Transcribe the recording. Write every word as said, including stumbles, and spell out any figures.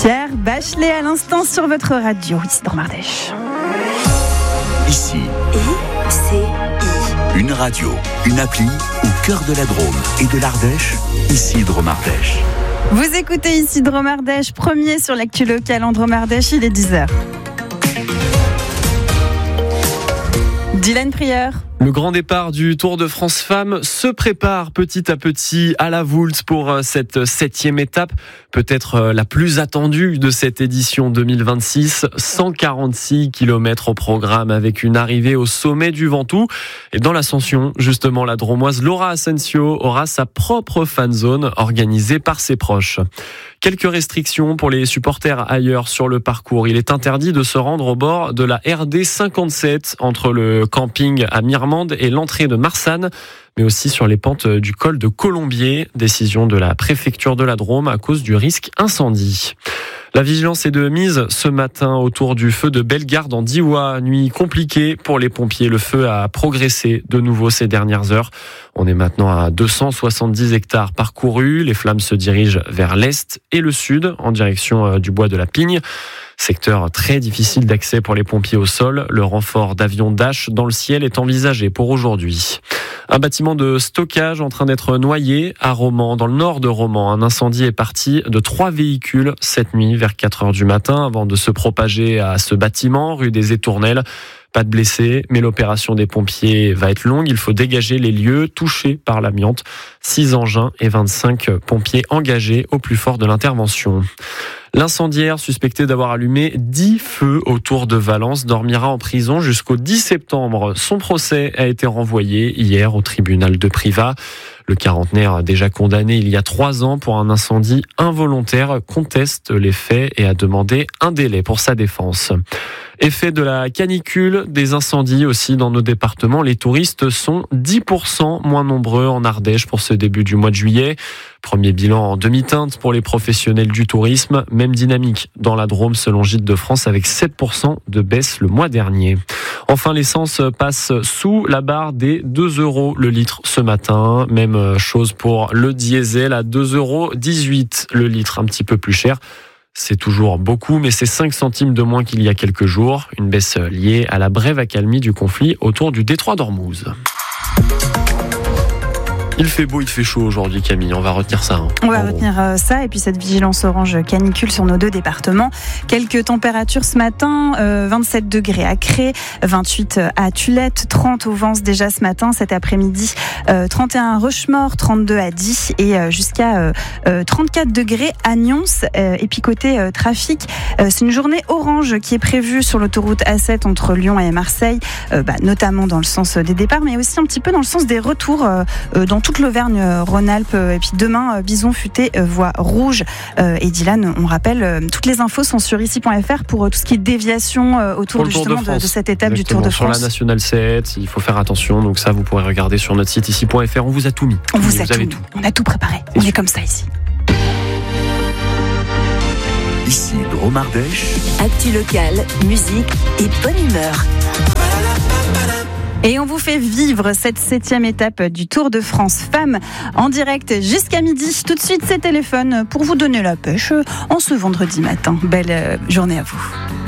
Pierre Bachelet à l'instant sur votre radio, ici dans Mardèche. Ici, I C I. Une radio, une appli au cœur de la Drôme et de l'Ardèche, ici Drôme-Ardèche. Vous écoutez ici Drôme-Ardèche, premier sur l'actu locale en Drôme-Ardèche, il est dix heures. Dylan Prieur. Le grand départ du Tour de France Femmes se prépare petit à petit à la Voulte pour cette septième étape, peut-être la plus attendue de cette édition deux mille vingt-six. cent quarante-six kilomètres au programme avec une arrivée au sommet du Ventoux. Et dans l'ascension, justement, la Dromoise Laura Asensio aura sa propre fan zone organisée par ses proches. Quelques restrictions pour les supporters ailleurs sur le parcours. Il est interdit de se rendre au bord de la R D cinquante-sept entre le camping à Mirmande et l'entrée de Marsanne, mais aussi sur les pentes du col de Colombier. Décision de la préfecture de la Drôme à cause du risque incendie. La vigilance est de mise ce matin autour du feu de Bellegarde en Diois. Nuit compliquée pour les pompiers. Le feu a progressé de nouveau ces dernières heures. On est maintenant à deux cent soixante-dix hectares parcourus. Les flammes se dirigent vers l'est et le sud en direction du bois de la Pigne. Secteur très difficile d'accès pour les pompiers au sol. Le renfort d'avions Dash dans le ciel est envisagé pour aujourd'hui. Un bâtiment de stockage en train d'être noyé à Romans, dans le nord de Romans. Un incendie est parti de trois véhicules cette nuit vers quatre heures du matin avant de se propager à ce bâtiment, rue des Étournelles. Pas de blessés, mais l'opération des pompiers va être longue. Il faut dégager les lieux touchés par l'amiante. six engins et vingt-cinq pompiers engagés au plus fort de l'intervention. L'incendiaire suspecté d'avoir allumé dix feux autour de Valence dormira en prison jusqu'au dix septembre. Son procès a été renvoyé hier au tribunal de Privas. Le quarantenaire, déjà condamné il y a trois ans pour un incendie involontaire, conteste les faits et a demandé un délai pour sa défense. Effet de la canicule, des incendies aussi dans nos départements. Les touristes sont dix pour cent moins nombreux en Ardèche pour ce début du mois de juillet. Premier bilan en demi-teinte pour les professionnels du tourisme. Même dynamique dans la Drôme selon Gîtes de France avec sept pour cent de baisse le mois dernier. Enfin, l'essence passe sous la barre des deux euros le litre ce matin. Même chose pour le diesel à deux euros dix-huit le litre, un petit peu plus cher. C'est toujours beaucoup, mais c'est cinq centimes de moins qu'il y a quelques jours. Une baisse liée à la brève accalmie du conflit autour du détroit d'Ormuz. Il fait beau, il fait chaud aujourd'hui, Camille. On va retenir ça. Hein. On va en retenir gros. ça et puis cette vigilance orange canicule sur nos deux départements. Quelques températures ce matin, euh, vingt-sept degrés à Cré, vingt-huit à Tulette, trente au Vence déjà ce matin, cet après-midi, euh, trente et un à Rochemaure, trente-deux à Die et euh, jusqu'à euh, euh, trente-quatre degrés à Nyons. Euh, et puis côté euh, trafic, euh, c'est une journée orange qui est prévue sur l'autoroute A sept entre Lyon et Marseille, euh, bah, notamment dans le sens des départs, mais aussi un petit peu dans le sens des retours euh, dans toute l'Auvergne-Rhône-Alpes. Et puis demain, Bison Futé, voie rouge. Et Dylan, on rappelle, toutes les infos sont sur ici point f r pour tout ce qui est déviation autour de, justement de, de, de cette étape. Exactement. Du Tour de France. Sur la Nationale sept, il faut faire attention. Donc ça, vous pourrez regarder sur notre site ici point f r. On vous a tout mis. On vous, vous a tout, tout. On a tout préparé. Et on sûr. est comme ça ici. Ici Drôme-Ardèche. Actu locale, musique et bonne humeur. Et on vous fait vivre cette septième étape du Tour de France Femmes en direct jusqu'à midi. Tout de suite, c'est téléphone pour vous donner la pêche en ce vendredi matin. Belle journée à vous.